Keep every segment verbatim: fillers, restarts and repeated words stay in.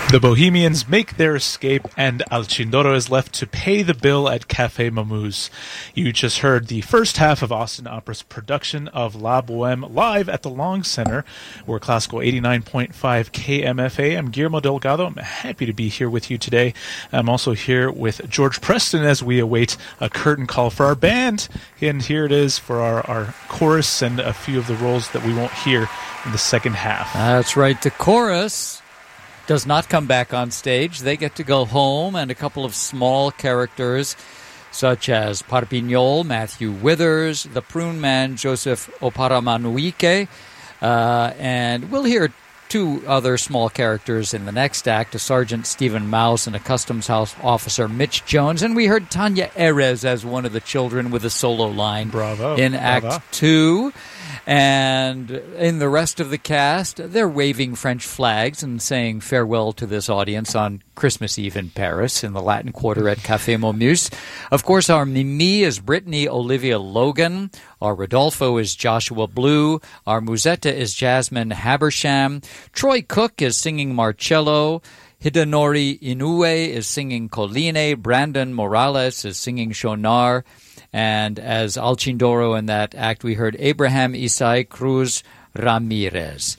The Bohemians make their escape, and Alcindoro is left to pay the bill at Café Mamouze. You just heard the first half of Austin Opera's production of La Boheme live at the Long Center. We're Classical eighty-nine point five K M F A. I'm Guillermo Delgado. I'm happy to be here with you today. I'm also here with George Preston as we await a curtain call for our band. And here it is for our, our chorus and a few of the roles that we won't hear in the second half. That's right. The chorus does not come back on stage. They get to go home, and a couple of small characters such as Parpignol, Matthew Withers, the Prune Man, Joseph Oparamanuike, uh, and we'll hear two other small characters in the next act, a Sergeant Stephen Mouse and a Customs House Officer Mitch Jones, and we heard Tanya Erez as one of the children with a solo line Bravo. in Bravo. Act Two. And in the rest of the cast, they're waving French flags and saying farewell to this audience on Christmas Eve in Paris in the Latin Quarter at Café Mamouze. Of course, our Mimi is Brittany Olivia Logan. Our Rodolfo is Joshua Blue. Our Musetta is Jasmine Habersham. Troy Cook is singing Marcello. Hidenori Inoue is singing Colline. Brandon Morales is singing Shonar. And as Alcindoro in that act, we heard Abraham Isai Cruz Ramirez.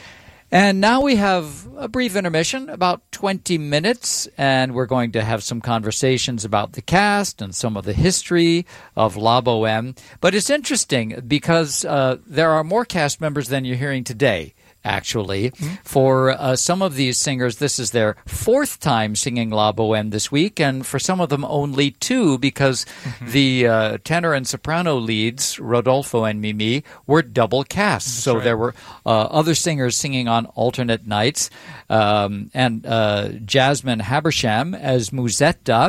And now we have a brief intermission, about twenty minutes, and we're going to have some conversations about the cast and some of the history of La Boheme. But it's interesting because uh, there are more cast members than you're hearing today. Actually, mm-hmm. for uh, some of these singers, this is their fourth time singing La Boheme this week, and for some of them only two, because mm-hmm. the uh, tenor and soprano leads, Rodolfo and Mimi, were double cast. That's so right. There were uh, other singers singing on alternate nights, um, and uh, Jasmine Habersham as Musetta.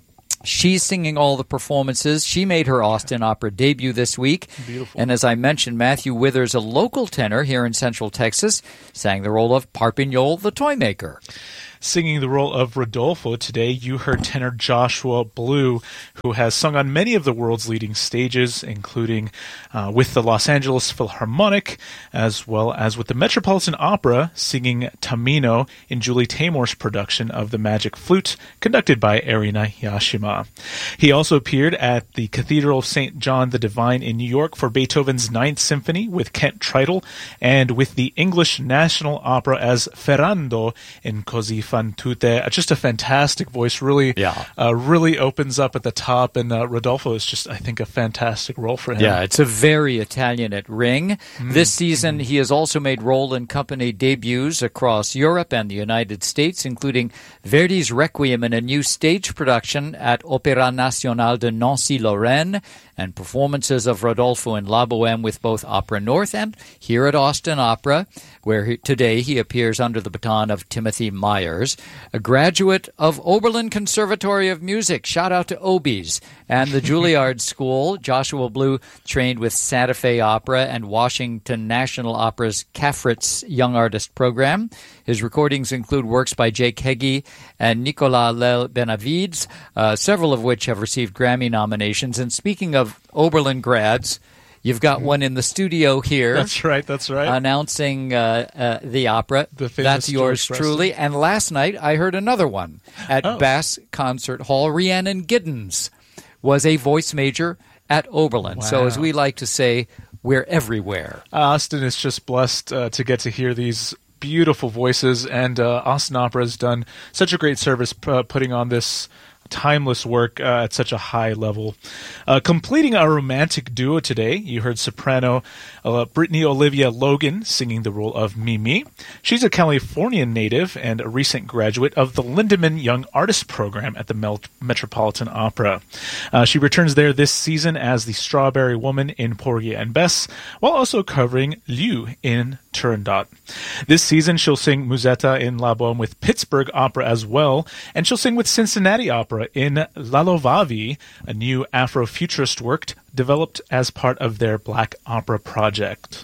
She's singing all the performances. She made her Austin Opera debut this week. Beautiful. And as I mentioned, Matthew Withers, a local tenor here in Central Texas, sang the role of Parpignol the Toy Maker. Singing the role of Rodolfo today, you heard tenor Joshua Blue, who has sung on many of the world's leading stages, including uh, with the Los Angeles Philharmonic, as well as with the Metropolitan Opera, singing Tamino in Julie Taymor's production of The Magic Flute, conducted by Erina Yashima. He also appeared at the Cathedral of Saint John the Divine in New York for Beethoven's Ninth Symphony with Kent Tritle, and with the English National Opera as Ferrando in Così fan tutte. Just a fantastic voice, really, yeah. uh, really opens up at the top, and uh, Rodolfo is just, I think, a fantastic role for him. Yeah, it's a very Italian at Ring. Mm. This season, mm. he has also made role and company debuts across Europe and the United States, including Verdi's Requiem in a new stage production at Opéra National de Nancy-Lorraine, and performances of Rodolfo in La Boheme with both Opera North and here at Austin Opera, where he, today he appears under the baton of Timothy Myers, a graduate of Oberlin Conservatory of Music. Shout out to Obies. And the Juilliard School. Joshua Blue trained with Santa Fe Opera and Washington National Opera's Cafritz Young Artist Program. His recordings include works by Jake Heggie and Nicolas Lel Benavides, uh, several of which have received Grammy nominations. And speaking of Oberlin grads, you've got one in the studio here. That's right, that's right. Announcing uh, uh, the opera. The famous That's yours George truly. Preston. And last night I heard another one at oh. Bass Concert Hall. Rhiannon Giddens was a voice major at Oberlin. Wow. So as we like to say, we're everywhere. Austin is just blessed uh, to get to hear these beautiful voices, and uh, Austin Opera has done such a great service uh, putting on this timeless work uh, at such a high level. Uh, completing our romantic duo today, you heard soprano uh, Brittany Olivia Logan singing the role of Mimi. She's a Californian native and a recent graduate of the Lindemann Young Artist Program at the Mel- Metropolitan Opera. Uh, she returns there this season as the Strawberry Woman in Porgy and Bess, while also covering Liu in Turandot. This season, she'll sing Musetta in La Boheme with Pittsburgh Opera as well, and she'll sing with Cincinnati Opera in Lalovavi, a new Afrofuturist work developed as part of their Black Opera project.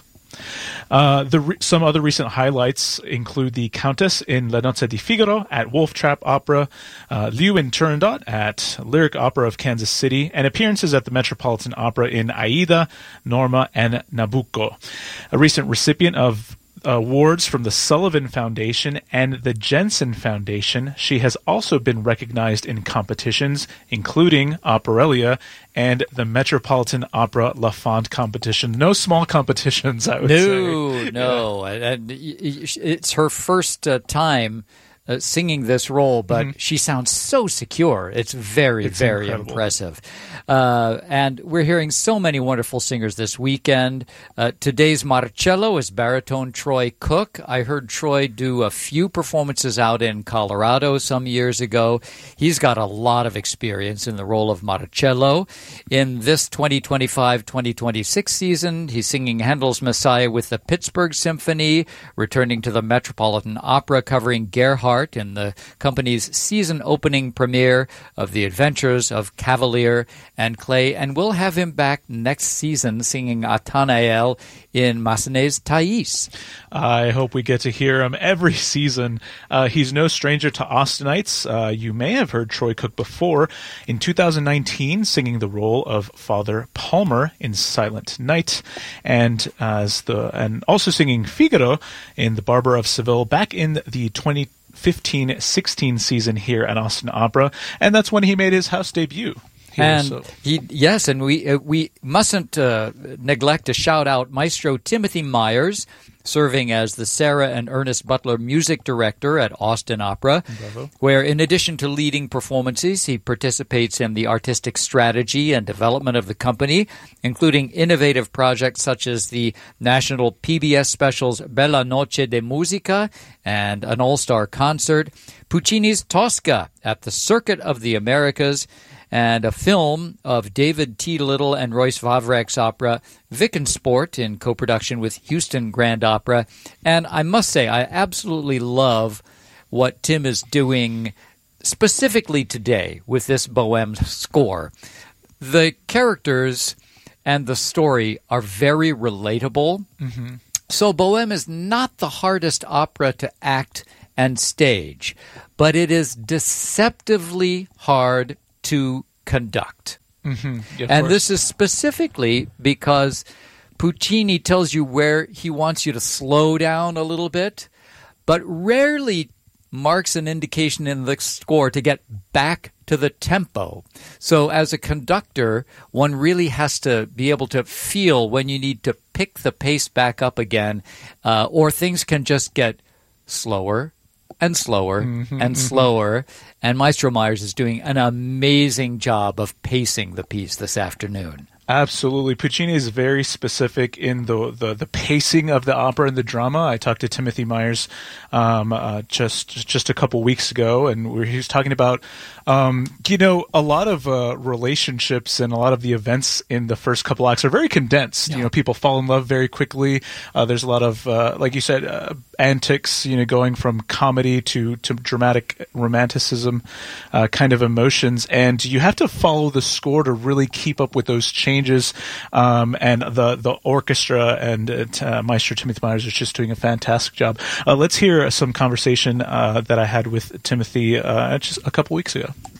Uh, the re- some other recent highlights include the Countess in La Nozze di Figaro at Wolf Trap Opera, uh, Liu in Turandot at Lyric Opera of Kansas City, and appearances at the Metropolitan Opera in Aida, Norma, and Nabucco. A recent recipient of awards from the Sullivan Foundation and the Jensen Foundation. She has also been recognized in competitions, including Operalia and the Metropolitan Opera La Font competition. No small competitions, I would no, say. No, no. And it's her first uh, time Uh, singing this role, but mm-hmm. she sounds so secure. It's very, it's very incredible. Impressive. Uh, and we're hearing so many wonderful singers this weekend. Uh, today's Marcello is baritone Troy Cook. I heard Troy do a few performances out in Colorado some years ago. He's got a lot of experience in the role of Marcello. In this twenty twenty-five twenty twenty-six season, he's singing Handel's Messiah with the Pittsburgh Symphony, returning to the Metropolitan Opera, covering Gerhardt in the company's season opening premiere of The Adventures of Cavalier and Clay, and we'll have him back next season singing Athanael in Massenet's Thais. I hope we get to hear him every season. Uh, he's no stranger to Austinites. Uh, you may have heard Troy Cook before in two thousand nineteen singing the role of Father Palmer in Silent Night, and as the and also singing Figaro in The Barber of Seville back in the twenty fifteen sixteen season here at Austin Opera, and that's when he made his house debut. Here, and so. he, yes, and we uh, we mustn't uh, neglect to shout out Maestro Timothy Myers, serving as the Sarah and Ernest Butler music director at Austin Opera, Bravo. Where in addition to leading performances, he participates in the artistic strategy and development of the company, including innovative projects such as the national P B S specials Bella Noche de Musica and an all-star concert, Puccini's Tosca at the Circuit of the Americas, and a film of David T. Little and Royce Vavrek's opera Wickensport in co-production with Houston Grand Opera. And I must say, I absolutely love what Tim is doing specifically today with this Bohème score. The characters and the story are very relatable. Mm-hmm. So Bohème is not the hardest opera to act and stage, but it is deceptively hard to conduct. Mm-hmm. Yeah, and course. This is specifically because Puccini tells you where he wants you to slow down a little bit, but rarely marks an indication in the score to get back to the tempo. So as a conductor, one really has to be able to feel when you need to pick the pace back up again, uh, or things can just get slower and slower mm-hmm, and mm-hmm. slower. And Maestro Myers is doing an amazing job of pacing the piece this afternoon. Absolutely. Puccini is very specific in the, the, the pacing of the opera and the drama. I talked to Timothy Myers um, uh, just just a couple weeks ago, and we he was talking about, um, you know, a lot of uh, relationships and a lot of the events in the first couple acts are very condensed. Yeah. You know, people fall in love very quickly. Uh, there's a lot of, uh, like you said, uh, antics, you know, going from comedy to, to dramatic romanticism uh, kind of emotions. And you have to follow the score to really keep up with those changes. Changes, um, and the the orchestra and uh, Maestro Timothy Myers is just doing a fantastic job. Uh, let's hear some conversation uh, that I had with Timothy uh, just a couple weeks ago.